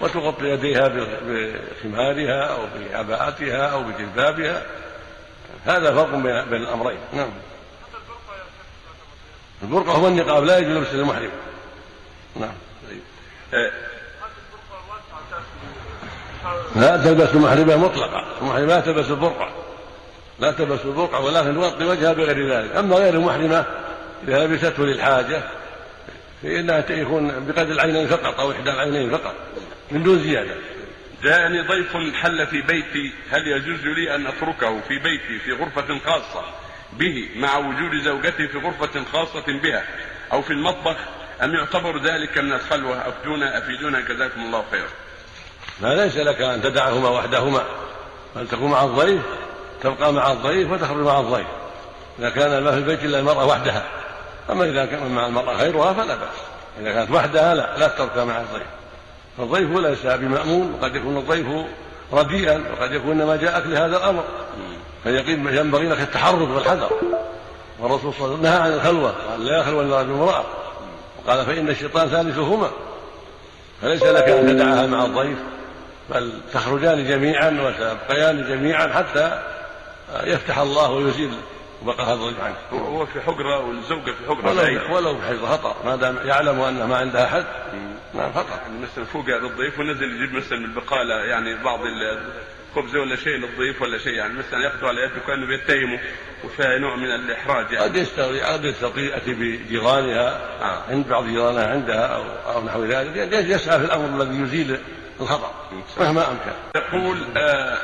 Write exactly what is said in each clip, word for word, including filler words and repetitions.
وتغطي يديها بخمارها أو بعباءتها أو بجلبابها. هذا فرق بين الأمرين. نعم. البرقع هو النقاب، لا يجوز لبس المحرم. نعم. لا تلبس المحرمة مطلقة، المحرمة لا تلبس البرقع، لا تلبس البرقع ولكن تغطي وجهها بغير ذلك. أما غير المحرمة إذا لبسته للحاجة فإنها يكون بقدر العينين فقط أو إحدى العينين فقط من دون زيادة. جاءني ضيف حل في بيتي، هل يجوز لي أن أتركه في بيتي في غرفة خاصة به مع وجود زوجتي في غرفة خاصة بها أو في المطبخ، أم يعتبر ذلك من الخلوة؟ أفيدونا أفيدونا جزاكم الله خيرا. لا، ليس لك أن تدعهما وحدهما، بل تكون مع الضيف، تبقى مع الضيف وتخرج مع الضيف إذا كان ما في البيت إلا المرأة وحدها. أما إذا كان مع المرأة غيرها فلا بأس، إذا كانت وحدها لا لا تبقى مع الضيف. فالضيف ليس بمأمون، وقد يكون الضيف رديئا وقد يكون ما جاءك لهذا الأمر، فينبغي لك التحرز والحذر. والرسول صلى الله عليه وسلم نهى عن الخلوة، قال لا يخلو إلا بامرأة، وقال فإن الشيطان ثالثهما. فليس لك أن تدعها مع الضيف، بل تخرجان جميعا وتبقيان جميعا حتى يفتح الله ويزيل بقى هذا الضيف عنه. هو في حجرة والزوجة في حجرة ولو, ولو في حجرة خطر، ما دام يعلم أنه ما عندها أحد. نعم خطر. يعني مثلا فوق للضيف ونزل يجيب مثلا من البقالة يعني بعض الخبز ولا شيء للضيف ولا شيء، يعني مثلا يأخذوا على يده كأنه بيتهموا وفيها نوع من الإحراج. يعني قد يستطيع قد يستطيع أتي بجيرانها آه. عند بعض جيرانها عندها أو, أو نحو ذلك، يسعى في الأمر الذي يزيل الخطر مهما أمكن. يقول آه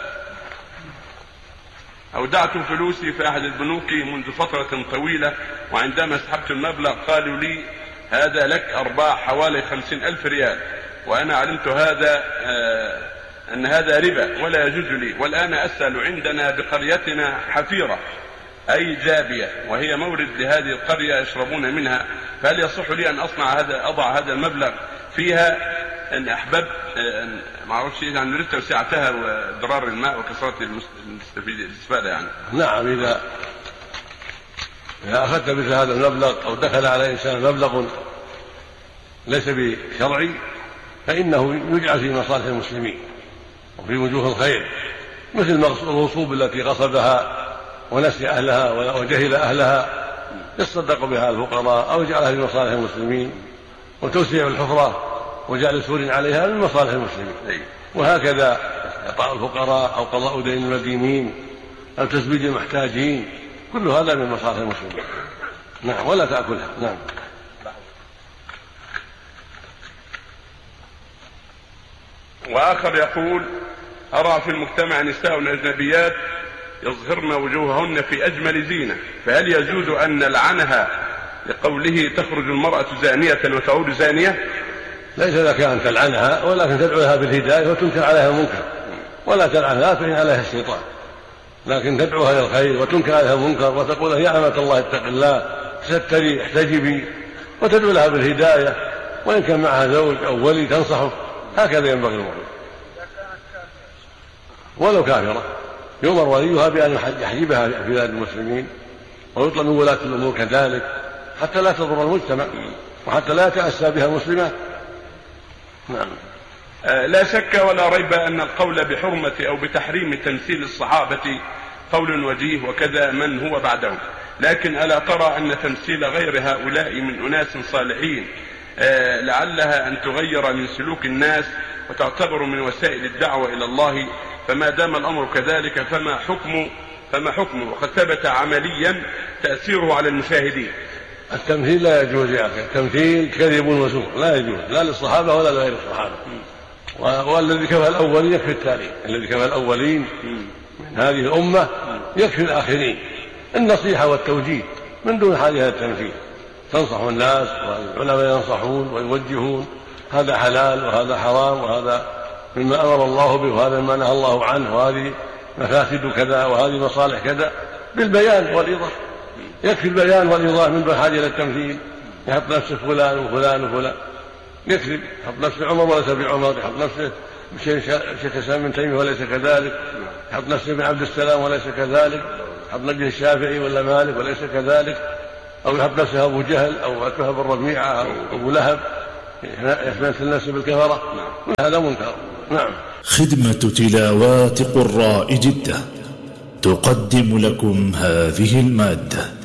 أودعت فلوسي في أحد البنوك منذ فترة طويلة، وعندما سحبت المبلغ قالوا لي هذا لك أرباح حوالي خمسين ألف ريال، وأنا علمت هذا آه أن هذا ربا ولا يجوز لي، والآن أسأل عندنا بقريتنا حفيرة أي جابية وهي مورد لهذه القرية يشربون منها، فهل يصح لي أن أصنع هذا أضع هذا المبلغ فيها أن أحببت ما أعرفش إذا عن نريد توسعتها وضرار الماء وكثرة الاستفادة يعني؟ نعم، إذا إذا أخذت مثل هذا المبلغ أو دخل على إنسان مبلغ ليس بشرعي فإنه يجعل في مصالح المسلمين وفي وجوه الخير، مثل الغصوب التي غصبها ونسي أهلها وجهل أهلها يصدق بها الفقراء أو يجعلها في مصالح المسلمين، وتوسيع الحفرة وجعل سور عليها من مصالح المسلمين، وهكذا إعطاء الفقراء أو قضاء دين المدينين أو تزويج المحتاجين، كل هذا من مصالح المسلمين. نعم، ولا تأكلها. نعم. وآخر يقول أرى في المجتمع نساء أجنبيات يظهرن وجوههن في أجمل زينة، فهل يجوز أن نلعنها لقوله تخرج المرأة زانية وتعود زانية؟ ليس لك أن تلعنها، ولكن تدعو لها بالهداية وتنكر عليها المنكر، ولا تلعنها لا تعين عليها الشيطان، لكن تدعوها إلى الخير وتنكر عليها المنكر وتقول يا أمة الله اتق الله ستري احتجبي، وتدعو لها بالهداية، وإن كان معها زوج أو ولي تنصحه. هكذا ينبغي المؤمن ولو كافرة، يؤمر وليها بأن يحجبها في بلاد المسلمين، ويطلب من ولاة الأمور كذلك حتى لا تضر المجتمع وحتى لا يتأسى بها المسلمات. نعم. آه لا شك ولا ريب أن القول بحرمة أو بتحريم تمثيل الصحابة قول وجيه وكذا من هو بعدهم، لكن ألا ترى أن تمثيل غير هؤلاء من أناس صالحين آه لعلها أن تغير من سلوك الناس وتعتبر من وسائل الدعوة إلى الله؟ فما دام الأمر كذلك فما حكم فما حكمه؟ وقد ثبت عمليا تأثيره على المشاهدين. التمثيل لا يجوز يا أخي، التمثيل كذب وزور لا يجوز، لا للصحابة ولا لغير الصحابة، والذي كفى الأولين يكفي التالي، الذي كفى الأولين من هذه الأمة يكفي الآخرين، النصيحة والتوجيه من دون حاجة إلى التمثيل. تنصح الناس والعلماء ينصحون ويوجهون هذا حلال وهذا حرام وهذا مما أمر الله به وهذا مما نهى الله عنه وهذه مفاسد كذا وهذه مصالح كذا، بالبيان والإيضاح. يكفي البيان والإيضاح من دون حاجة إلى التمثيل، يحط نفسه فلان وفلان وفلان، يكذب، يحط نفسه عمر وليس بعمر، يحط نفسه شيخ الإسلام ابن تيمية وليس كذلك، يحط نفسه ابن عبد السلام وليس كذلك، يحط نفسه الشافعي ولا مالك وليس كذلك، أو يحط نفسه أبو جهل أو عتبة بن ربيعة أو أبو لهب، يثبت الناس بالكفرة، هذا منكر. نعم. خدمة تلاوات قراء جدة تقدم لكم هذه المادة.